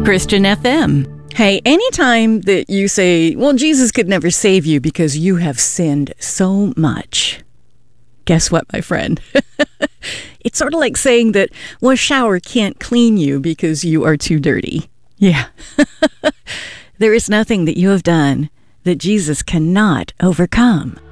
Christian FM. Hey, anytime that you say, well, Jesus could never save you because you have sinned so much. Guess what, my friend? It's sort of like saying that, well, a shower can't clean you because you are too dirty. Yeah. There is nothing that you have done that Jesus cannot overcome.